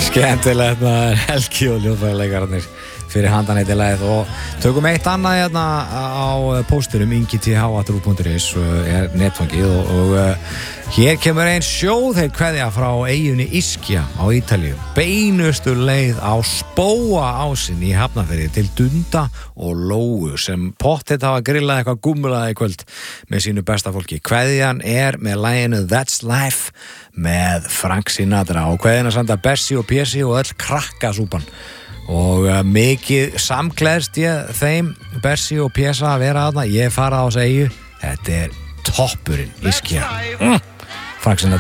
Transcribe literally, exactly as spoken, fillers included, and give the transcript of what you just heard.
Skemmtilegt maður, Helgi og ljóðfræðileikararnir fyrir handan eitt í lagið og tökum eitt annað hérna á póstinum ingi t h at r u punktur is er netfangið og, og uh, hér kemur ein sjóðheil kveðja frá eyjunni Ischia á Ítalíu, beinustu leið á Spóaásinn í Hafnarfirði til Dunda og Lóu sem pottet hafa grillað eitthvað gúmmulað í kvöld með sínu besta fólki. Kveðjan er með laginu That's Life með Frank Sinatra og kveðjan að senda Bessi og Pési og öll krakkasúpan og uh, mikið samgleðst ég þeim Bessi og Pésa að vera þarna, ég fara á þessu eyju, þetta er toppurinn Ischia. mm. Frank Sinatra